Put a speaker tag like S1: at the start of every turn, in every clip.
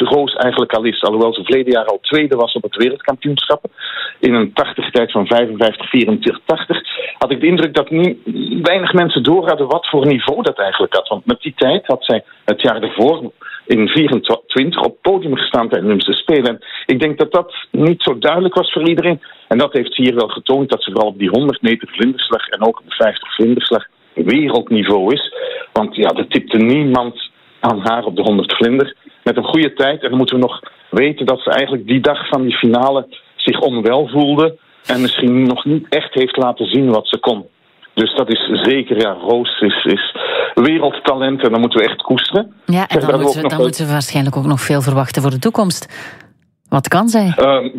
S1: Roos eigenlijk al is. Alhoewel ze verleden jaar al tweede was op het wereldkampioenschap. In een 80-tijd van 55-84. Had ik de indruk dat weinig mensen door hadden wat voor niveau dat eigenlijk had. Want met die tijd had zij het jaar ervoor in 24 op podium gestaan bij de Olympische Spelen. En ik denk dat dat niet zo duidelijk was voor iedereen. En dat heeft ze hier wel getoond, dat ze vooral op die 100 meter vlinderslag en ook op de 50 vlinderslag wereldniveau is. Want ja, er tipte niemand aan haar op de 100 vlinder. Met een goede tijd. En dan moeten we nog weten dat ze eigenlijk die dag van die finale zich onwel voelde. En misschien nog niet echt heeft laten zien wat ze kon. Dus dat is zeker, ja, Roos is wereldtalent en dan moeten we echt koesteren.
S2: Ja, en dan moeten we waarschijnlijk ook nog veel verwachten voor de toekomst. Wat kan zij?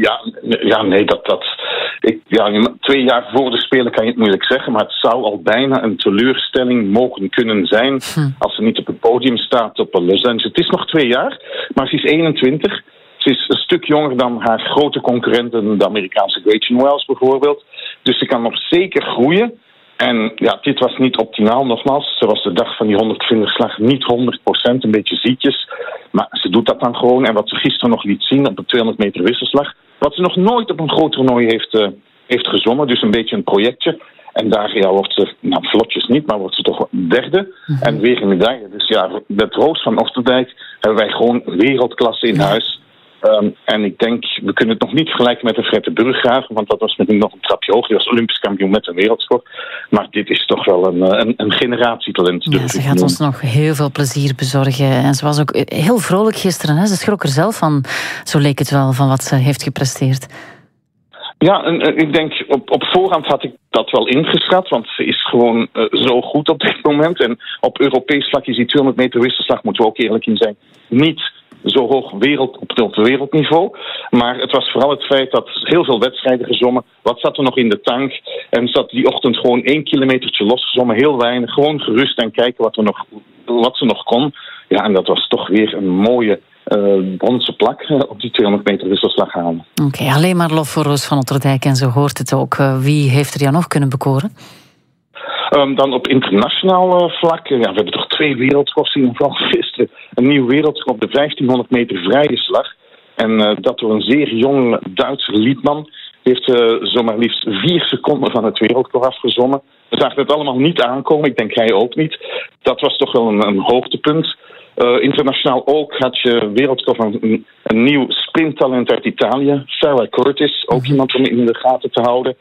S1: 2 jaar voor de Spelen kan je het moeilijk zeggen, maar het zou al bijna een teleurstelling mogen kunnen zijn als ze niet op het podium staat op Los Angeles. Het is nog 2 jaar, maar ze is 21. Ze is een stuk jonger dan haar grote concurrenten, de Amerikaanse Gretchen Wells bijvoorbeeld. Dus ze kan nog zeker groeien. En ja, dit was niet optimaal, nogmaals. Ze was de dag van die 100 vlinderslag niet 100%, een beetje ziekjes. Maar ze doet dat dan gewoon. En wat ze gisteren nog liet zien op de 200 meter wisselslag, wat ze nog nooit op een groot toernooi heeft gezwommen. Dus een beetje een projectje. En daar wordt ze, vlotjes niet, maar wordt ze toch derde. En weer een medaille. Dus ja, met Roos van Ofterdijk hebben wij gewoon wereldklasse in huis. En ik denk, we kunnen het nog niet vergelijken met de Fred Burggraven, want dat was misschien nog een trapje hoger. Die was Olympisch kampioen met een wereldsport. Maar dit is toch wel een generatietalent.
S2: Ja, ze gaat ons nog heel veel plezier bezorgen. En ze was ook heel vrolijk gisteren. Hè? Ze schrok er zelf van, zo leek het wel, van wat ze heeft gepresteerd.
S1: Ja, en ik denk, op voorhand had ik dat wel ingeschat, want ze is gewoon zo goed op dit moment. En op Europees vlak is die 200 meter wisselslag, moeten we ook eerlijk in zijn, niet zo hoog op wereldniveau. Maar het was vooral het feit dat heel veel wedstrijden gezwommen. Wat zat er nog in de tank? En zat die ochtend gewoon 1 kilometertje losgezwommen, heel weinig. Gewoon gerust en kijken wat ze nog kon. Ja, en dat was toch weer een mooie bronzen plak op die 200 meter wisselslag halen.
S2: Oké, alleen maar lof voor Roos van Otterdijk en zo hoort het ook. Wie heeft er jou nog kunnen bekoren?
S1: Dan op internationaal vlak. We hebben toch 2 wereldrecords in vooral gisteren. Een nieuw wereldrecord op de 1500 meter vrije slag. En dat door een zeer jong Duitse liedman. Heeft zomaar liefst 4 seconden van het wereldrecord afgezwommen. We zagen het allemaal niet aankomen. Ik denk hij ook niet. Dat was toch wel een hoogtepunt. Internationaal ook had je wereldrecord van een nieuw sprinttalent uit Italië. Sarah Curtis, ook iemand om in de gaten te houden.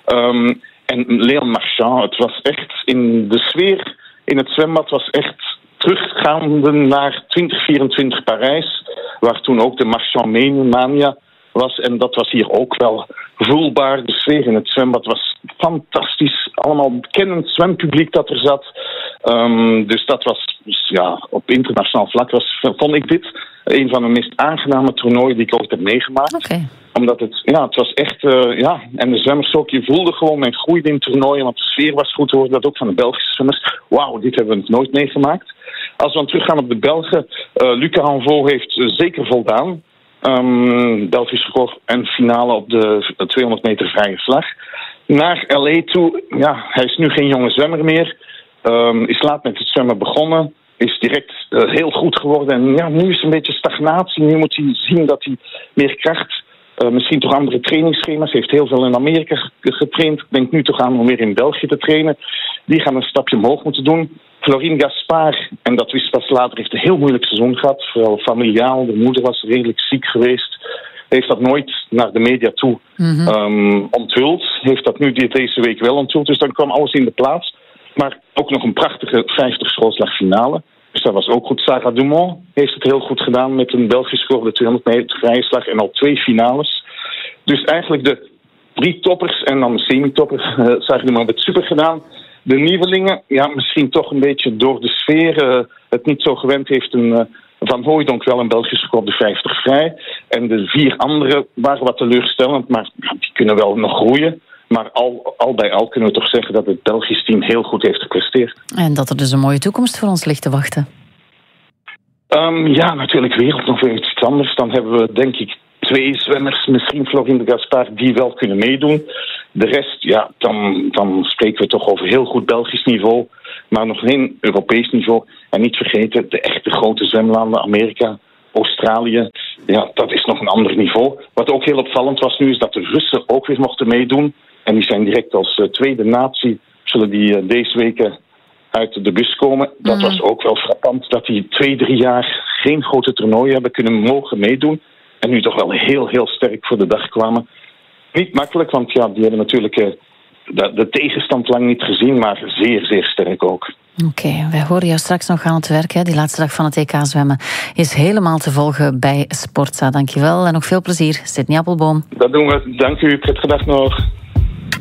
S1: En Léon Marchand, het was echt in de sfeer in het zwembad was echt teruggaande naar 2024 Parijs, waar toen ook de Marchand-mania was. En dat was hier ook wel voelbaar. De sfeer in het zwembad was fantastisch. Allemaal bekend zwempubliek dat er zat. Dus dat was, op internationaal vlak vond ik dit een van de meest aangename toernooien die ik ooit heb meegemaakt.
S2: Okay.
S1: Omdat het was echt, en de zwemmers ook, je voelde gewoon, men groeide in toernooien, want de sfeer was goed, hoorde dat ook van de Belgische zwemmers. Wauw, dit hebben we nog nooit meegemaakt. Als we dan teruggaan op de Belgen, Lucas Anvaux heeft zeker voldaan. Belgisch record en finale op de 200 meter vrije slag. Naar LA toe, hij is nu geen jonge zwemmer meer. Is laat met het zwemmen begonnen. Is direct heel goed geworden. En nu is een beetje stagnatie. Nu moet hij zien dat hij meer kracht, misschien toch andere trainingsschema's. Hij heeft heel veel in Amerika getraind. Denkt nu toch aan om weer in België te trainen. Die gaan een stapje omhoog moeten doen. Florine Gaspard, en dat wist pas later, heeft een heel moeilijk seizoen gehad. Vooral familiaal. De moeder was redelijk ziek geweest. Heeft dat nooit naar de media toe onthuld. Heeft dat nu deze week wel onthuld. Dus dan kwam alles in de plaats. Maar ook nog een prachtige 50 schoolslag finale. Dus dat was ook goed. Sarah Dumont heeft het heel goed gedaan met een Belgisch score, de 200 meter vrije slag en al 2 finales. Dus eigenlijk de 3 toppers en dan de semi-topper. Sarah Dumont heeft het super gedaan. De nieuwelingen, misschien toch een beetje door de sfeer het niet zo gewend heeft. Van Hooijdonk wel een Belgisch score op de 50 vrij. En de 4 anderen waren wat teleurstellend, maar die kunnen wel nog groeien. Maar al bij al kunnen we toch zeggen dat het Belgisch team heel goed heeft gepresteerd.
S2: En dat er dus een mooie toekomst voor ons ligt te wachten.
S1: Natuurlijk wereld nog weer iets anders. Dan hebben we denk ik 2 zwemmers, misschien Florine Gaspard, die wel kunnen meedoen. De rest, dan spreken we toch over heel goed Belgisch niveau. Maar nog geen Europees niveau. En niet vergeten, de echte grote zwemlanden, Amerika, Australië, ja, dat is nog een ander niveau. Wat ook heel opvallend was nu, is dat de Russen ook weer mochten meedoen. En die zijn direct als tweede natie, zullen die deze weken uit de bus komen. Dat was ook wel frappant, dat die 2-3 jaar geen grote toernooien hebben mogen meedoen. En nu toch wel heel, heel sterk voor de dag kwamen. Niet makkelijk, want ja, die hebben natuurlijk de tegenstand lang niet gezien, maar zeer, zeer sterk ook.
S2: Oké, wij horen jou straks nog aan het werk. Hè. Die laatste dag van het EK zwemmen is helemaal te volgen bij Sportza. Dankjewel en nog veel plezier. Sydney Appelboom.
S1: Dat doen we. Dank u. Prettige dag nog.